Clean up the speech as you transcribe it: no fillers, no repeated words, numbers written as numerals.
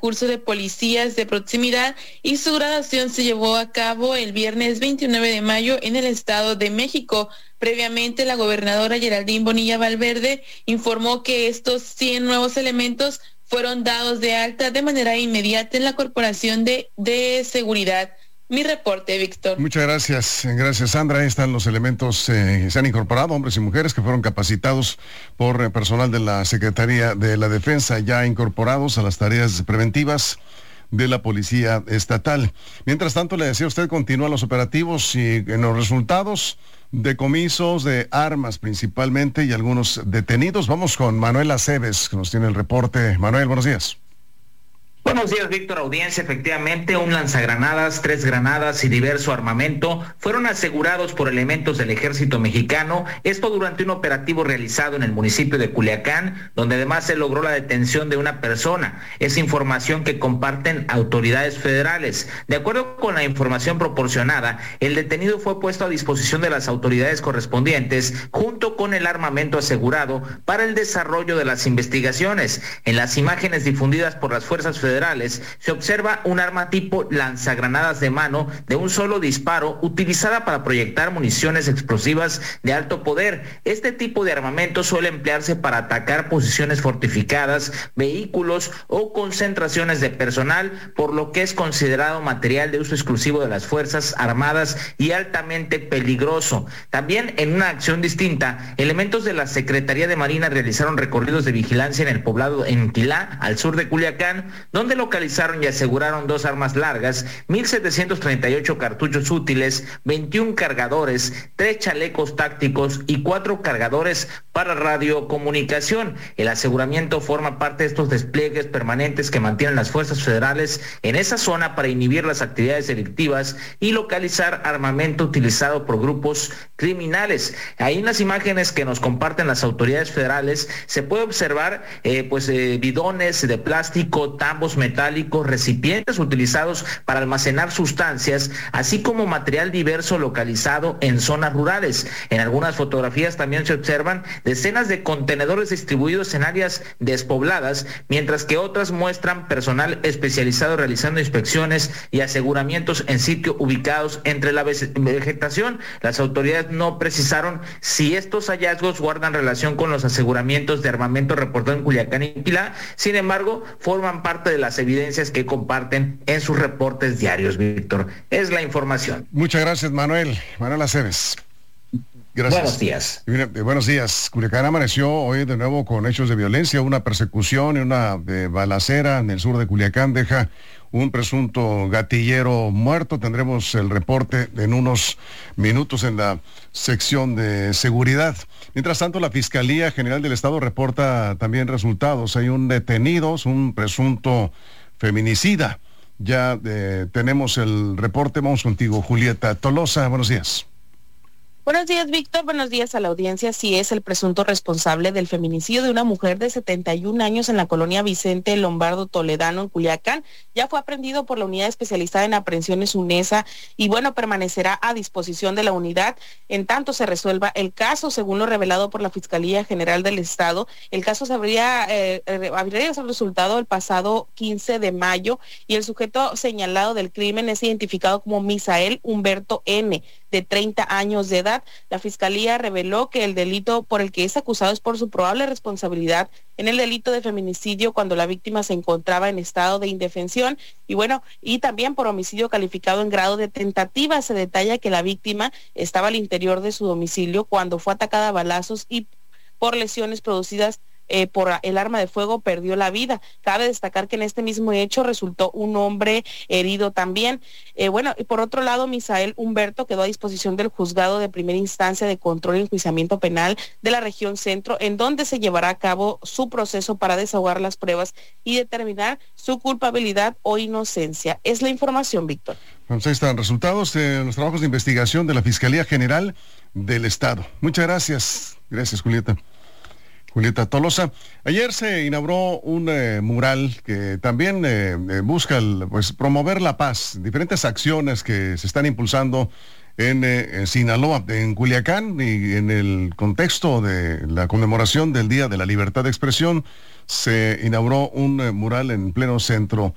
curso de policías de proximidad y su graduación se llevó a cabo el viernes 29 de mayo en el Estado de México. Previamente, la gobernadora Geraldine Bonilla Valverde informó que estos 100 nuevos elementos fueron dados de alta de manera inmediata en la Corporación de Seguridad. Mi reporte, Víctor. Muchas gracias. Gracias, Sandra. Ahí están los elementos que se han incorporado, hombres y mujeres que fueron capacitados por personal de la Secretaría de la Defensa, ya incorporados a las tareas preventivas de la Policía Estatal. Mientras tanto, le decía a usted, continúan los operativos y en los resultados, decomisos de armas principalmente y algunos detenidos. Vamos con Manuel Aceves, que nos tiene el reporte. Manuel, buenos días. Buenos días, Víctor, audiencia. Efectivamente, un lanzagranadas, 3 granadas y diverso armamento fueron asegurados por elementos del Ejército Mexicano, esto durante un operativo realizado en el municipio de Culiacán, donde además se logró la detención de una persona. Es información que comparten autoridades federales. De acuerdo con la información proporcionada, el detenido fue puesto a disposición de las autoridades correspondientes, junto con el armamento asegurado para el desarrollo de las investigaciones. En las imágenes difundidas por las fuerzas federales, se observa un arma tipo lanzagranadas de mano de un solo disparo utilizada para proyectar municiones explosivas de alto poder. Este tipo de armamento suele emplearse para atacar posiciones fortificadas, vehículos o concentraciones de personal, por lo que es considerado material de uso exclusivo de las Fuerzas Armadas y altamente peligroso. También, en una acción distinta, elementos de la Secretaría de Marina realizaron recorridos de vigilancia en el poblado Enquilá, al sur de Culiacán, donde localizaron y aseguraron 2 armas largas, 1,738 cartuchos útiles, 21 cargadores, 3 chalecos tácticos y 4 cargadores para radiocomunicación. El aseguramiento forma parte de estos despliegues permanentes que mantienen las fuerzas federales en esa zona para inhibir las actividades delictivas y localizar armamento utilizado por grupos criminales. Ahí en las imágenes que nos comparten las autoridades federales se puede observar bidones de plástico, tambos metálicos, recipientes utilizados para almacenar sustancias, así como material diverso localizado en zonas rurales. En algunas fotografías también se observan decenas de contenedores distribuidos en áreas despobladas, mientras que otras muestran personal especializado realizando inspecciones y aseguramientos en sitios ubicados entre la vegetación. Las autoridades no precisaron si estos hallazgos guardan relación con los aseguramientos de armamento reportados en Culiacán y Pilar. Sin embargo, forman parte de las evidencias que comparten en sus reportes diarios, Víctor. Es la información. Muchas gracias, Manuel. Manuel Aceves. Gracias. Buenos días. Buenos días. Culiacán amaneció hoy de nuevo con hechos de violencia, una persecución y una balacera en el sur de Culiacán deja un presunto gatillero muerto. Tendremos el reporte en unos minutos en la sección de seguridad. Mientras tanto, la Fiscalía General del Estado reporta también resultados. Hay un detenido, un presunto feminicida. Ya tenemos el reporte. Vamos contigo, Julieta Tolosa. Buenos días. Buenos días, Víctor. Buenos días a la audiencia. Sí, es el presunto responsable del feminicidio de una mujer de 71 años en la colonia Vicente Lombardo Toledano, en Culiacán. Ya fue aprehendido por la unidad especializada en aprehensiones UNESA y permanecerá a disposición de la unidad en tanto se resuelva el caso. Según lo revelado por la Fiscalía General del Estado, el caso habría resultado el pasado 15 de mayo y el sujeto señalado del crimen es identificado como Misael Humberto N., de 30 años de edad. La Fiscalía reveló que el delito por el que es acusado es por su probable responsabilidad en el delito de feminicidio cuando la víctima se encontraba en estado de indefensión y también por homicidio calificado en grado de tentativa. Se detalla que la víctima estaba al interior de su domicilio cuando fue atacada a balazos y por lesiones producidas por el arma de fuego perdió la vida. Cabe destacar que en este mismo hecho resultó un hombre herido también. Y por otro lado, Misael Humberto quedó a disposición del juzgado de primera instancia de control y enjuiciamiento penal de la región centro, en donde se llevará a cabo su proceso para desahogar las pruebas y determinar su culpabilidad o inocencia. Es la información, Víctor. Vamos, ahí están resultados de los trabajos de investigación de la Fiscalía General del Estado. Muchas gracias. Gracias, Julieta. Julieta Tolosa. Ayer se inauguró un mural que también busca promover la paz, diferentes acciones que se están impulsando en Sinaloa, en Culiacán, y en el contexto de la conmemoración del Día de la Libertad de Expresión, se inauguró un mural en pleno centro